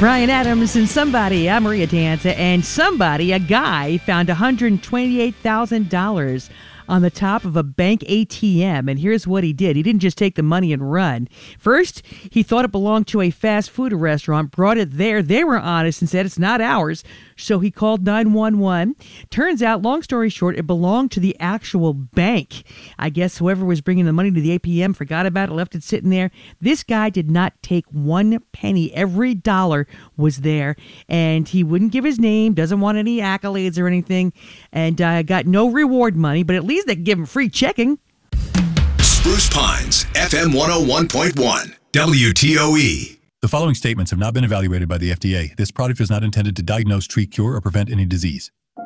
Brian Adams and Somebody. I'm Maria Danza. And a guy, found $128,000 on the top of a bank ATM. And here's what he did. He didn't just take the money and run. First, he thought it belonged to a fast food restaurant, brought it there. They were honest and said it's not ours. So he called 911. Turns out, long story short, it belonged to the actual bank. I guess whoever was bringing the money to the ATM forgot about it, left it sitting there. This guy did not take one penny. Every dollar was there. And he wouldn't give his name, doesn't want any accolades or anything, and got no reward money, but at least they could give him free checking. Spruce Pines, FM 101.1, WTOE. The following statements have not been evaluated by the FDA. This product is not intended to diagnose, treat, cure, or prevent any disease.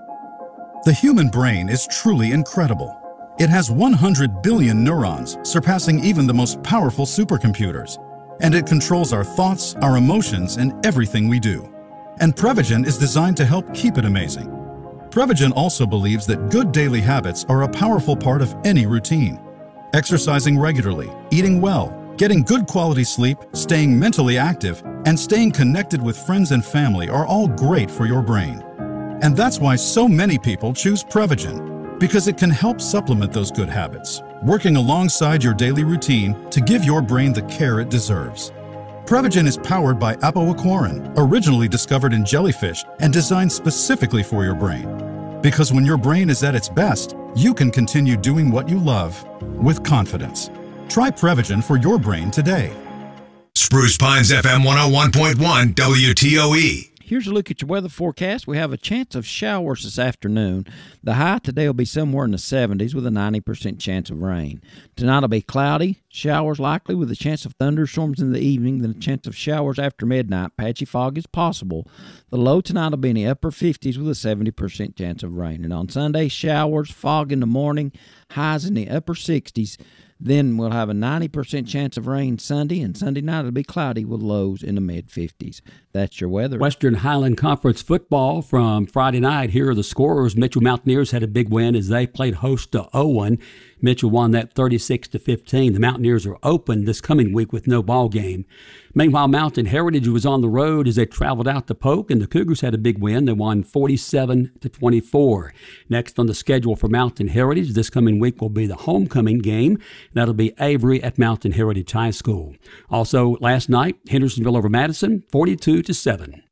The human brain is truly incredible. It has 100 billion neurons, surpassing even the most powerful supercomputers. And it controls our thoughts, our emotions, and everything we do. And Prevagen is designed to help keep it amazing. Prevagen also believes that good daily habits are a powerful part of any routine. Exercising regularly, eating well, getting good quality sleep, staying mentally active, and staying connected with friends and family are all great for your brain. And that's why so many people choose Prevagen, because it can help supplement those good habits, working alongside your daily routine to give your brain the care it deserves. Prevagen is powered by apoaquarin, originally discovered in jellyfish and designed specifically for your brain. Because when your brain is at its best, you can continue doing what you love with confidence. Try Prevagen for your brain today. Spruce Pines FM 101.1 WTOE. Here's a look at your weather forecast. We have a chance of showers this afternoon. The high today will be somewhere in the 70s with a 90% chance of rain. Tonight will be cloudy, showers likely with a chance of thunderstorms in the evening, then a chance of showers after midnight. Patchy fog is possible. The low tonight will be in the upper 50s with a 70% chance of rain. And on Sunday, showers, fog in the morning, highs in the upper 60s. Then we'll have a 90% chance of rain Sunday, and Sunday night it'll be cloudy with lows in the mid-50s. That's your weather. Western Highland Conference football from Friday night. Here are the scorers. Mitchell Mountaineers had a big win as they played host to Owen. Mitchell won that 36-15. The Mountaineers are open this coming week with no ball game. Meanwhile, Mountain Heritage was on the road as they traveled out to Polk, and the Cougars had a big win. They won 47-24. Next on the schedule for Mountain Heritage this coming week will be the homecoming game. That'll be Avery at Mountain Heritage High School. Also, last night, Hendersonville over Madison, 42-7.